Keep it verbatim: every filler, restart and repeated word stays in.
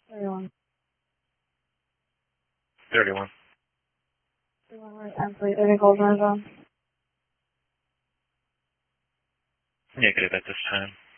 thirty-one. thirty-one. thirty-one, right, absolutely. Any calls on the phone? Negative at this time.